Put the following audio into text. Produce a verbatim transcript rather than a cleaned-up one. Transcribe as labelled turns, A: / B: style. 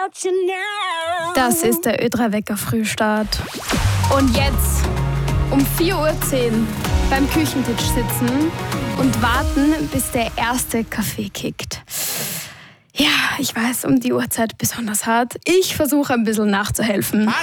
A: Das ist der Ö drei Wecker Frühstart. Und jetzt um vier Uhr zehn beim Küchentisch sitzen und warten, bis der erste Kaffee kickt. Ja, ich weiß, um die Uhrzeit besonders hart. Ich versuche ein bisschen nachzuhelfen.